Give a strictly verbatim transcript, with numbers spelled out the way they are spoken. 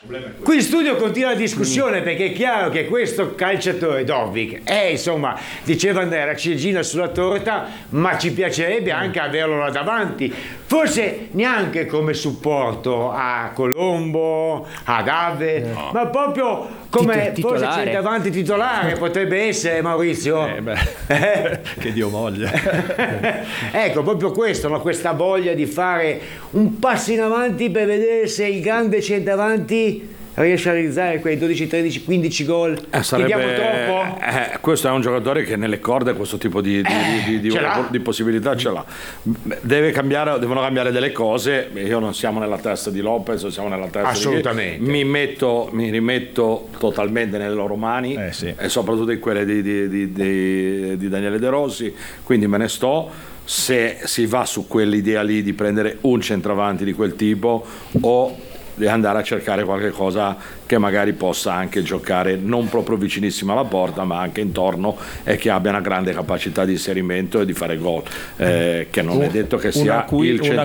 Qui in studio continua la discussione, perché è chiaro che questo calciatore Dobbik è, insomma, diceva Andrea, la ciliegina sulla torta, ma ci piacerebbe anche averlo là davanti, forse neanche come supporto a Colombo, a Gave, no, ma proprio come Tito- forse titolare. centravanti titolare potrebbe essere, Maurizio. Eh beh, che Dio voglia. Ecco, proprio questo, no? Questa voglia di fare un passo in avanti per vedere se il grande centravanti riesce a realizzare quei dodici, tredici, quindici gol. Eh, sarebbe, Chiediamo troppo? eh, questo è un giocatore che nelle corde questo tipo di, di, Eh, di, di, ce l'ha. di possibilità ce l'ha. Deve cambiare, devono cambiare delle cose. Io non siamo nella testa di Lopez, non siamo nella testa Assolutamente. di chi. Mi metto, mi rimetto totalmente nelle loro mani, Eh, sì. e soprattutto in quelle di, di, di, di, di Daniele De Rossi, quindi me ne sto. Se si va su quell'idea lì di prendere un centravanti di quel tipo, o di andare a cercare qualche cosa che magari possa anche giocare non proprio vicinissimo alla porta, ma anche intorno, e che abbia una grande capacità di inserimento e di fare gol, eh, che non è detto che sia Una cui- il una